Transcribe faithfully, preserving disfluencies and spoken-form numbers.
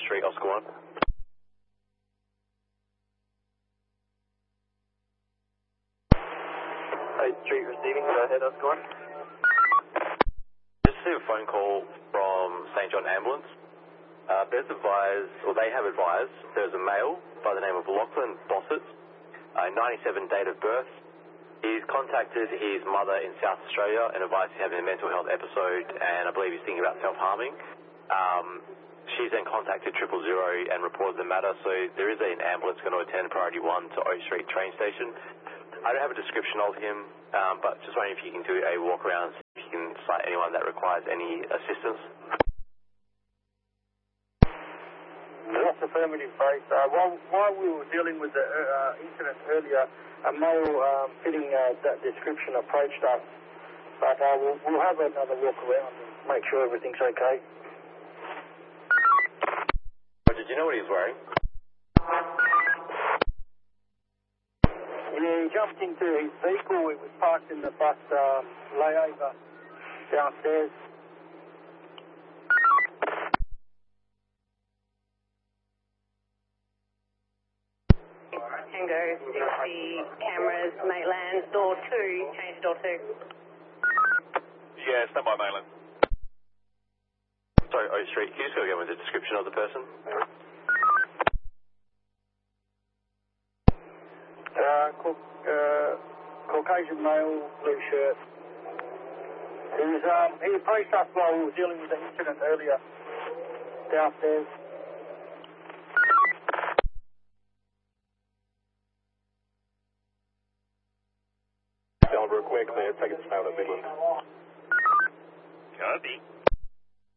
Street, Oscar one. Oak Street receiving, go ahead, Oscar one. Just received a phone call from Saint John Ambulance. Uh, there's advised, or they have advised, there's a male by the name of Lachlan Bossett, uh, ninety-seven date of birth. He's contacted his mother in South Australia and advised he's having a mental health episode, and I believe he's thinking about self-harming. Um, she's then contacted triple zero and reported the matter, so there is an ambulance going to attend priority one to Oak Street train station. I don't have a description of him, um, but just wondering if you can do a walk around, if you can cite anyone that requires any assistance. Yes, affirmative, Brace. Uh, while, while we were dealing with the uh, incident earlier, a male um, fitting uh, that description approached us, but uh, we'll, we'll have another walk around and make sure everything's okay. Did you know what he was wearing? Yeah, he jumped into his vehicle. It was parked in the bus um, layover downstairs. Tango, sixty cameras, Maitland, door two, change door two. Yeah, stand by Maitland. Sorry, Oak Street, can you just go again with the description of the person? Uh, ca- uh, Caucasian male, blue shirt. He was, um, he approached us while we were dealing with the incident earlier downstairs. Delbrook, we're clear, take it to Taylor Midland. Copy.